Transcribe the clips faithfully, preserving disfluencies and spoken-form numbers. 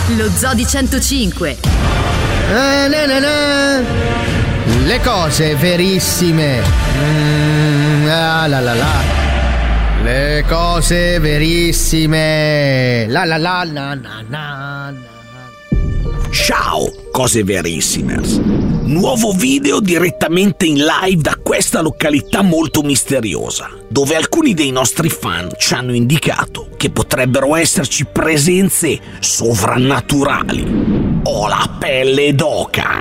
Lo Zoo di centocinque. Ah, na, na, na. Le cose verissime. Mm, ah, la la la. Le cose verissime. La la la na na na na. Ciao, cose verissimers. Nuovo video direttamente in live da questa località molto misteriosa, dove alcuni dei nostri fan ci hanno indicato che potrebbero esserci presenze sovrannaturali. Ho la pelle d'oca.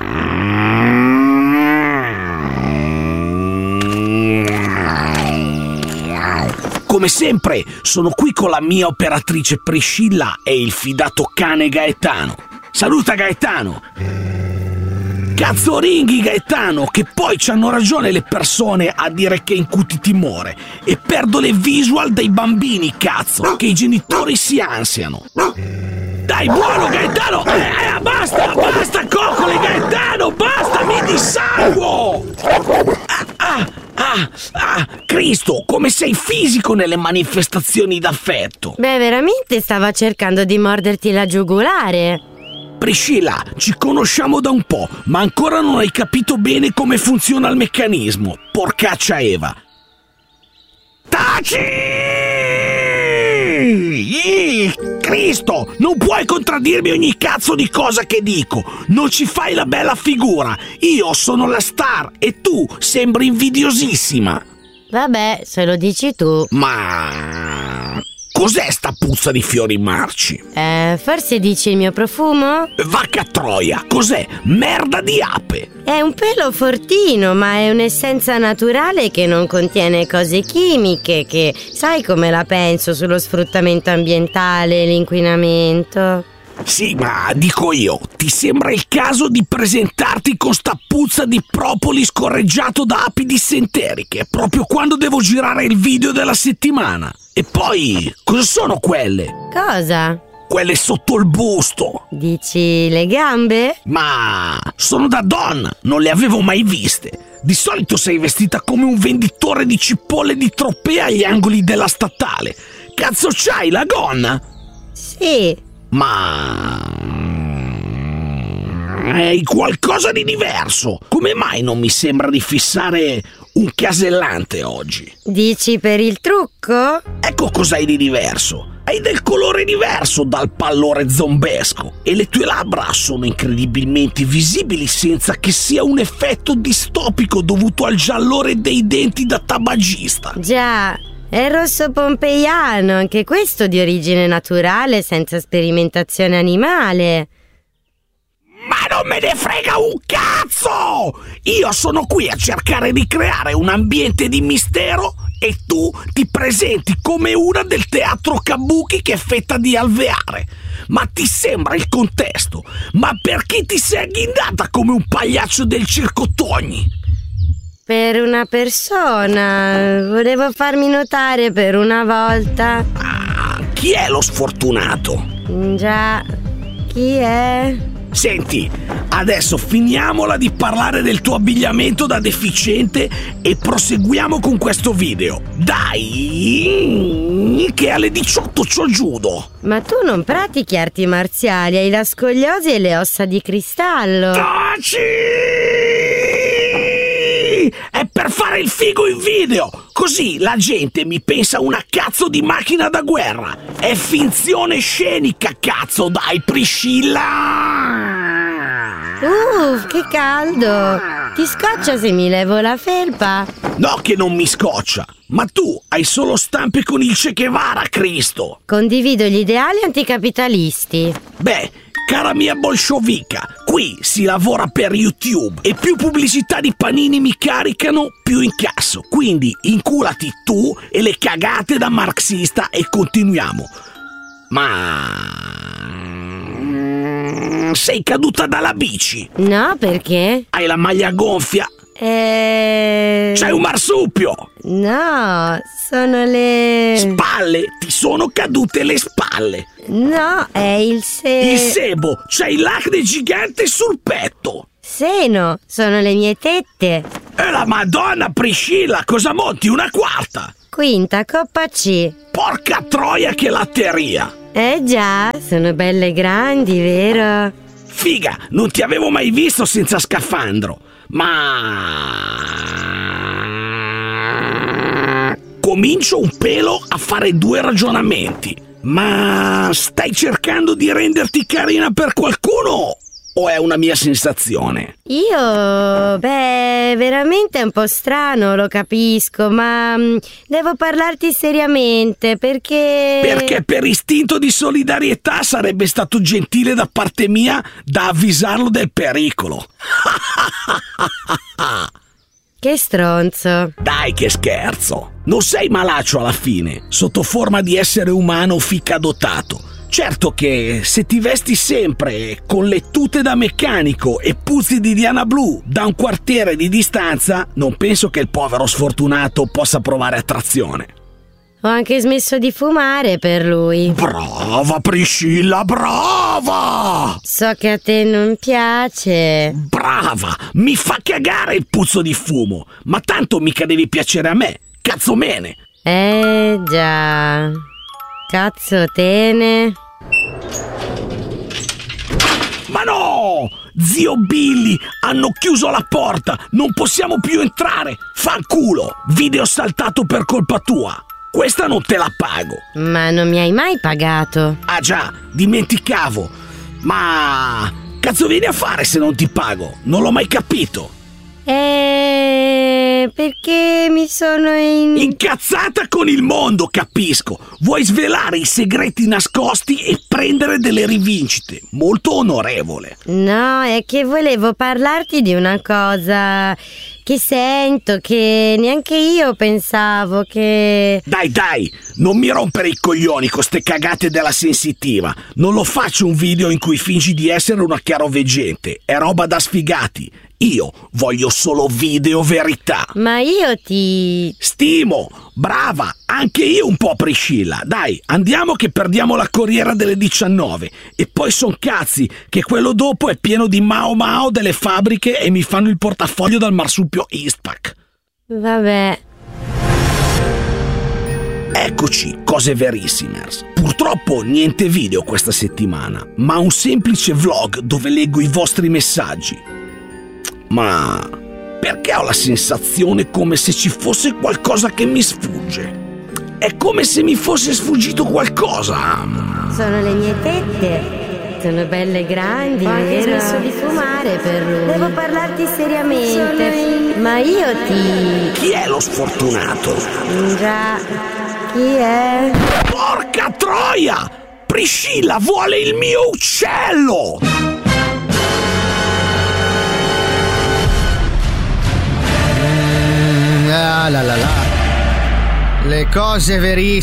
Come sempre, sono qui con la mia operatrice Priscilla e il fidato cane Gaetano. Saluta Gaetano! Cazzo ringhi Gaetano, che poi c'hanno ragione le persone a dire che incuti timore e perdo le visual dei bambini, cazzo, che i genitori si ansiano. Dai, buono Gaetano! Eh, eh, basta, basta coccole Gaetano, basta, mi dissanguo! Ah, ah, ah, ah, Cristo, come sei fisico nelle manifestazioni d'affetto. Beh, veramente stava cercando di morderti la giugulare. Priscilla, ci conosciamo da un po', ma ancora non hai capito bene come funziona il meccanismo. Porcaccia Eva. Taci! Cristo, non puoi contraddirmi ogni cazzo di cosa che dico. Non ci fai la bella figura. Io sono la star e tu sembri invidiosissima. Vabbè, se lo dici tu. Ma... cos'è sta puzza di fiori marci? Eh, forse dici il mio profumo? Vacca troia, cos'è? Merda di ape! È un pelo fortino, ma è un'essenza naturale che non contiene cose chimiche, che sai come la penso sullo sfruttamento ambientale e l'inquinamento. Sì, ma dico io, ti sembra il caso di presentarti con sta puzza di propoli scorreggiato da api dissenteriche, proprio quando devo girare il video della settimana? E poi, cosa sono quelle? Cosa? Quelle sotto il busto. Dici le gambe? Ma sono da donna, non le avevo mai viste. Di solito sei vestita come un venditore di cipolle di Tropea agli angoli della statale. Cazzo c'hai, la gonna? Sì. Ma... hai qualcosa di diverso. Come mai non mi sembra di fissare un casellante oggi? Dici per il trucco? Ecco cos'hai di diverso. Hai del colore diverso dal pallore zombesco e le tue labbra sono incredibilmente visibili senza che sia un effetto distopico dovuto al giallore dei denti da tabagista. Già, è il rosso pompeiano, anche questo di origine naturale senza sperimentazione animale. Ma non me ne frega un cazzo! Io sono qui a cercare di creare un ambiente di mistero e tu ti presenti come una del teatro kabuki che è fetta di alveare. Ma ti sembra il contesto? Ma perché ti sei agghindata come un pagliaccio del circo Togni? Per una persona, volevo farmi notare per una volta. Ah, chi è lo sfortunato? Già, chi è? Senti, adesso finiamola di parlare del tuo abbigliamento da deficiente e proseguiamo con questo video. Dai, che alle diciotto c'ho judo. Ma tu non pratichi arti marziali, hai la scoliosi e le ossa di cristallo. Taci! È per fare il figo in video, così la gente mi pensa una cazzo di macchina da guerra. È finzione scenica, cazzo, dai Priscilla. Uff, che caldo. Ti scoccia se mi levo la felpa? No che non mi scoccia, ma tu hai solo stampe con il Che Guevara, Cristo. Condivido gli ideali anticapitalisti. Beh, cara mia bolscevica, qui si lavora per YouTube e più pubblicità di panini mi caricano, più incasso. Quindi inculati tu e le cagate da marxista e continuiamo. Ma... sei caduta dalla bici? No, perché? Hai la maglia gonfia? Eh... C'hai un marsupio? No, sono le... Spalle? Ti sono cadute le spalle. No, è il se... Il sebo, c'hai l'acne gigante sul petto. Seno, sono le mie tette. E la Madonna Priscilla, cosa monti? Una quarta? Quinta, coppa C. Porca troia che latteria. Eh già, sono belle grandi, vero? Figa, non ti avevo mai visto senza scafandro. Ma... comincio un pelo a fare due ragionamenti. Ma stai cercando di renderti carina per qualcuno o è una mia sensazione? Io, beh, veramente è un po' strano, lo capisco, ma mh, devo parlarti seriamente perché... Perché per istinto di solidarietà sarebbe stato gentile da parte mia da avvisarlo del pericolo. Che stronzo. Dai che scherzo. Non sei malaccio alla fine, sotto forma di essere umano fica dotato. Certo che se ti vesti sempre con le tute da meccanico e puzzi di Diana Blu da un quartiere di distanza, non penso che il povero sfortunato possa provare attrazione. Ho anche smesso di fumare per lui. Brava Priscilla, brava! So che a te non piace. Brava! Mi fa cagare il puzzo di fumo, ma tanto mica devi piacere a me, cazzomene! Eh già, cazzo tene. Ma no! Zio Billy, hanno chiuso la porta, non possiamo più entrare! Fanculo! Video saltato per colpa tua! Questa non te la pago! Ma non mi hai mai pagato? Ah già, dimenticavo! Ma... cazzo vieni a fare se non ti pago? Non l'ho mai capito! Eh... perché mi sono in... Incazzata con il mondo, capisco! Vuoi svelare i segreti nascosti e prendere delle rivincite. Molto onorevole. No, è che volevo parlarti di una cosa che sento, che neanche io pensavo che... Dai, dai, non mi rompere i coglioni con ste cagate della sensitiva. Non lo faccio un video in cui fingi di essere una chiaroveggente. È roba da sfigati. Io voglio solo video verità. Ma io ti... Stimo, brava, anche io un po' Priscilla. Dai, andiamo che perdiamo la corriera delle diciannove. E poi son cazzi che quello dopo è pieno di Mao Mao delle fabbriche e mi fanno il portafoglio dal marsupio Eastpak. Vabbè. Eccoci, cose verissimers. Purtroppo niente video questa settimana, ma un semplice vlog dove leggo i vostri messaggi. Ma perché ho la sensazione come se ci fosse qualcosa che mi sfugge? È come se mi fosse sfuggito qualcosa. Sono le mie tette. Sono belle grandi, ho anche smesso di fumare per lui. Devo parlarti seriamente. In... Ma io ti... Chi è lo sfortunato? Già, chi è? Porca troia! Priscilla vuole il mio uccello! Ah, la la la. Le cose verissime.